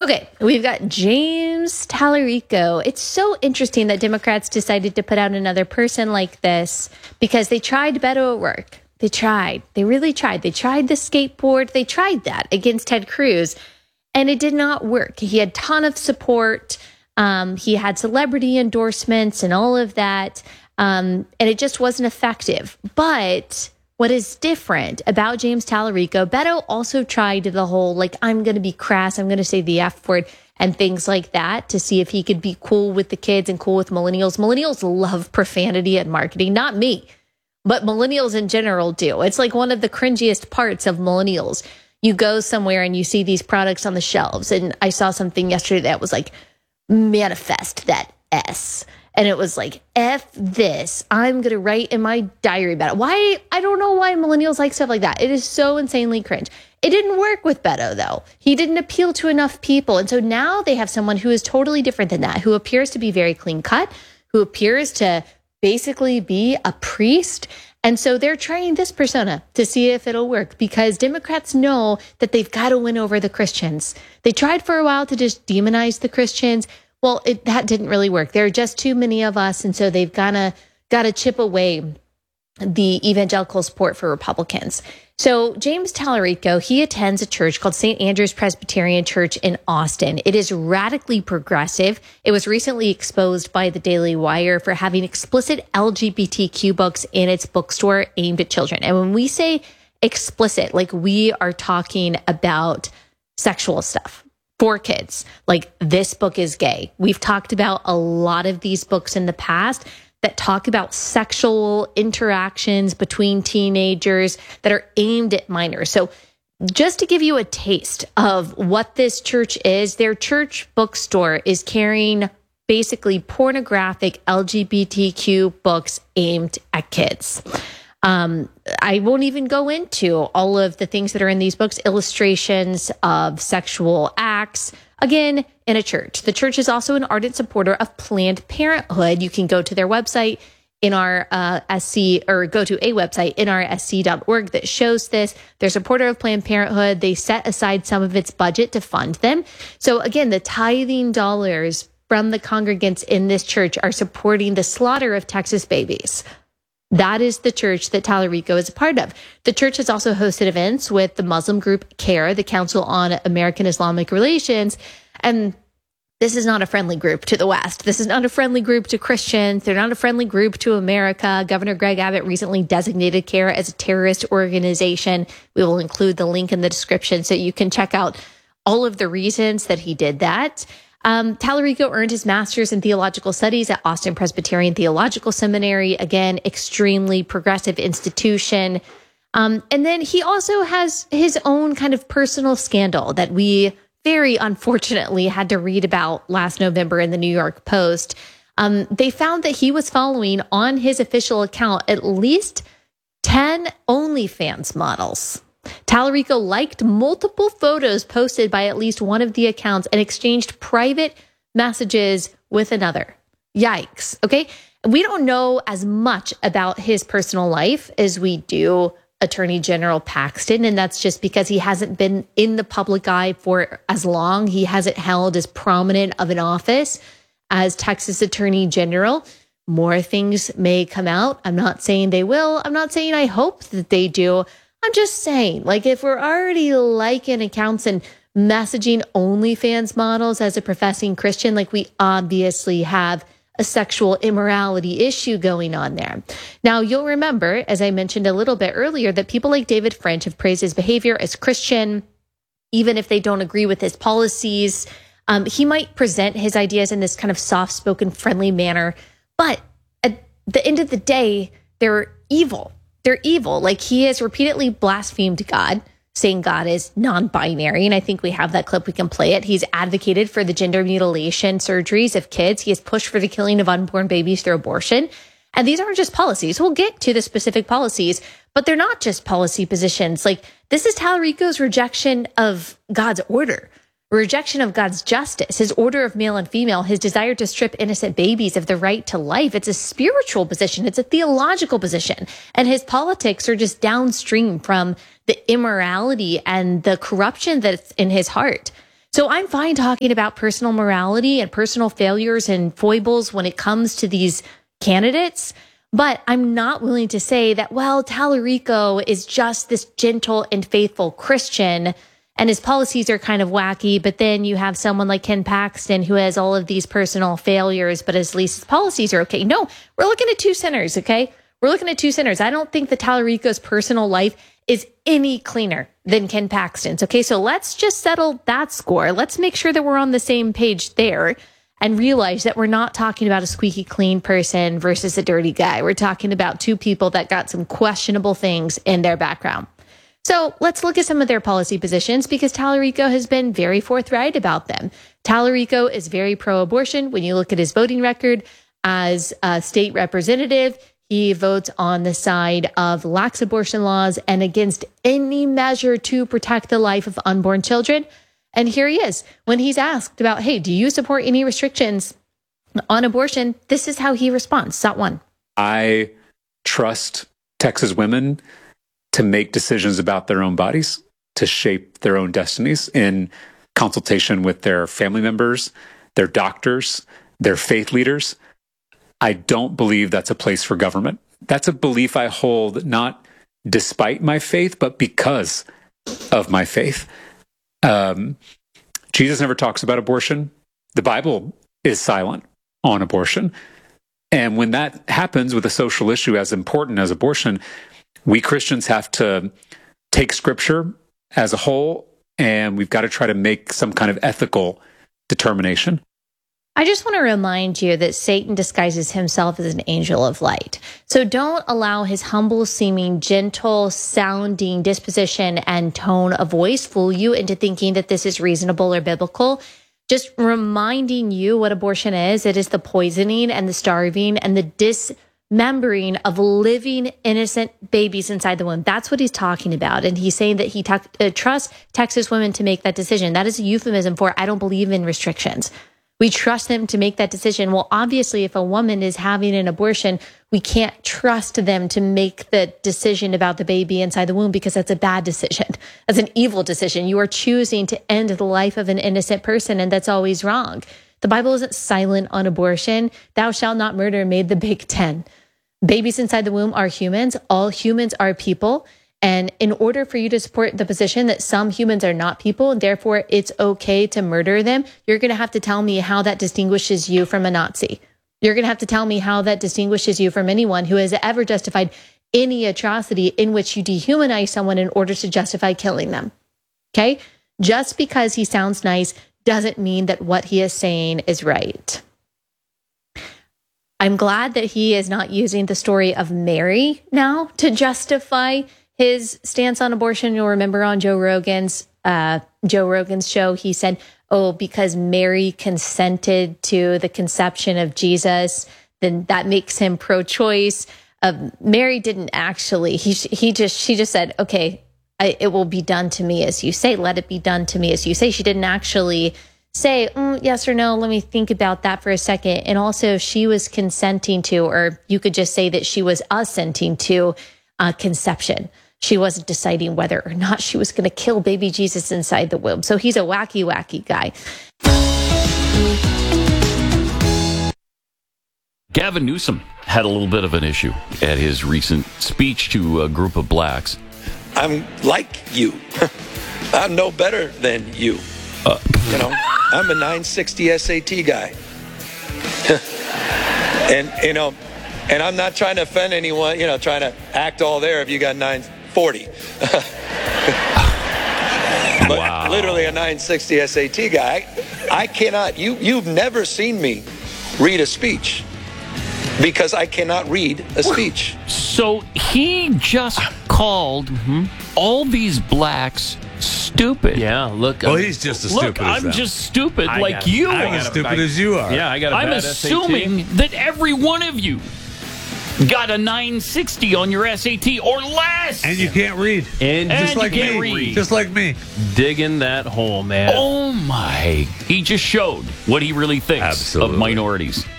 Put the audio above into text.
Okay, we've got James Tallarico. It's so interesting that Democrats decided to put out another person like this because they tried Beto at work. They tried. They really tried. They tried the skateboard. They tried that against Ted Cruz, and it did not work. He had a ton of support. He had celebrity endorsements and all of that, and it just wasn't effective. But what is different about James Tallarico, Beto also tried the whole, like, I'm going to be crass, I'm going to say the F word and things like that to see if he could be cool with the kids and cool with millennials. Millennials love profanity and marketing, not me, but millennials in general do. It's like one of the cringiest parts of millennials. You go somewhere and you see these products on the shelves. And I saw something yesterday that was like, manifest that S. And it was like, F this, I'm going to write in my diary about it. Why? I don't know why millennials like stuff like that. It is so insanely cringe. It didn't work with Beto, though. He didn't appeal to enough people. And so now they have someone who is totally different than that, who appears to be very clean cut, who appears to basically be a priest. And so they're trying this persona to see if it'll work because Democrats know that they've got to win over the Christians. They tried for a while to just demonize the Christians. Well, that didn't really work. There are just too many of us, and so they've got to chip away the evangelical support for Republicans. So James Tallarico, he attends a church called St. Andrew's Presbyterian Church in Austin. It is radically progressive. It was recently exposed by the Daily Wire for having explicit LGBTQ books in its bookstore aimed at children. And when we say explicit, like we are talking about sexual stuff for kids. Like, this book is gay. We've talked about a lot of these books in the past that talk about sexual interactions between teenagers that are aimed at minors. So just to give you a taste of what this church is, their church bookstore is carrying basically pornographic LGBTQ books aimed at kids. I won't even go into all of the things that are in these books, illustrations of sexual acts, again, in a church. The church is also an ardent supporter of Planned Parenthood. You can go to their website, NRSC, or go to a website, nrsc.org, that shows this. They're a supporter of Planned Parenthood. They set aside some of its budget to fund them. So again, the tithing dollars from the congregants in this church are supporting the slaughter of Texas babies. That is the church that Tallarico is a part of. The church has also hosted events with the Muslim group CARE, the Council on American Islamic Relations. And this is not a friendly group to the West. This is not a friendly group to Christians. They're not a friendly group to America. Governor Greg Abbott recently designated CARE as a terrorist organization. We will include the link in the description so you can check out all of the reasons that he did that. Tallarico earned his master's in theological studies at Austin Presbyterian Theological Seminary. Again, extremely progressive institution. And then he also has his own kind of personal scandal that we very unfortunately had to read about last November in the New York Post. They found that he was following on his official account at least 10 OnlyFans models. Tallarico liked multiple photos posted by at least one of the accounts and exchanged private messages with another. Yikes. Okay. We don't know as much about his personal life as we do Attorney General Paxton. And that's just because he hasn't been in the public eye for as long. He hasn't held as prominent of an office as Texas Attorney General. More things may come out. I'm not saying they will. I'm not saying I hope that they do. I'm just saying, like, if we're already liking accounts and messaging OnlyFans models as a professing Christian, like, we obviously have a sexual immorality issue going on there. Now, you'll remember, as I mentioned a little bit earlier, that people like David French have praised his behavior as Christian, even if they don't agree with his policies. He might present his ideas in this kind of soft-spoken, friendly manner, but at the end of the day, they're evil. They're evil. Like, he has repeatedly blasphemed God, saying God is non-binary. And I think we have that clip. We can play it. He's advocated for the gender mutilation surgeries of kids. He has pushed for the killing of unborn babies through abortion. And these aren't just policies. We'll get to the specific policies, but they're not just policy positions. Like, this is Tallarico's rejection of God's order, rejection of God's justice, his order of male and female, his desire to strip innocent babies of the right to life. It's a spiritual position. It's a theological position. And his politics are just downstream from the immorality and the corruption that's in his heart. So I'm fine talking about personal morality and personal failures and foibles when it comes to these candidates. But I'm not willing to say that, well, Tallarico is just this gentle and faithful Christian and his policies are kind of wacky. But then you have someone like Ken Paxton who has all of these personal failures, but at least his policies are okay. No, we're looking at two sinners, okay? We're looking at two sinners. I don't think that Tallarico's personal life is any cleaner than Ken Paxton's, okay? So let's just settle that score. Let's make sure that we're on the same page there. And realize that we're not talking about a squeaky clean person versus a dirty guy. We're talking about two people that got some questionable things in their background. So let's look at some of their policy positions because Tallarico has been very forthright about them. Tallarico is very pro-abortion. When you look at his voting record as a state representative, he votes on the side of lax abortion laws and against any measure to protect the life of unborn children. And here he is. When he's asked about, hey, do you support any restrictions on abortion? This is how he responds. Shot one. I trust Texas women to make decisions about their own bodies, to shape their own destinies in consultation with their family members, their doctors, their faith leaders. I don't believe that's a place for government. That's a belief I hold not despite my faith, but because of my faith. Jesus never talks about abortion. The Bible is silent on abortion. And when that happens with a social issue as important as abortion, we Christians have to take Scripture as a whole, and we've got to try to make some kind of ethical determination. I just want to remind you that Satan disguises himself as an angel of light. So don't allow his humble seeming, gentle sounding disposition and tone of voice fool you into thinking that this is reasonable or biblical. Just reminding you what abortion is. It is the poisoning and the starving and the dismembering of living innocent babies inside the womb. That's what he's talking about. And he's saying that he trusts Texas women to make that decision. That is a euphemism for I don't believe in restrictions. We trust them to make that decision. Well, obviously, if a woman is having an abortion, we can't trust them to make the decision about the baby inside the womb because that's a bad decision. That's an evil decision. You are choosing to end the life of an innocent person, and that's always wrong. The Bible isn't silent on abortion. Thou shalt not murder made the Big Ten. Babies inside the womb are humans. All humans are people. And in order for you to support the position that some humans are not people, and therefore it's okay to murder them, you're going to have to tell me how that distinguishes you from a Nazi. You're going to have to tell me how that distinguishes you from anyone who has ever justified any atrocity in which you dehumanize someone in order to justify killing them. Okay? Just because he sounds nice doesn't mean that what he is saying is right. I'm glad that he is not using the story of Mary now to justify his stance on abortion. You'll remember on Joe Rogan's show, he said, oh, because Mary consented to the conception of Jesus, then that makes him pro-choice. Mary didn't actually. She just said, okay, it will be done to me as you say. Let it be done to me as you say. She didn't actually say yes or no. Let me think about that for a second. And also, she was consenting to, or you could just say that she was assenting to conception. She wasn't deciding whether or not she was going to kill baby Jesus inside the womb. So he's a wacky, wacky guy. Gavin Newsom had a little bit of an issue at his recent speech to a group of blacks. I'm like you. I'm no better than you. I'm a 960 SAT guy. And I'm not trying to offend anyone, trying to act all there if you got 940. But wow. Literally a 960 SAT guy. I cannot, you've never seen me read a speech because I cannot read a speech. So he just called all these blacks stupid. Yeah, look. Well, he's just as stupid as I'm them. just stupid like you I'm are. as stupid as you are. Yeah, I got a I'm bad assuming that every one of you got a 960 on your SAT or less. And you can't read. And just you like can't me. read. Just like me. digging that hole, man. Oh my. He just showed what he really thinks Absolutely. of minorities.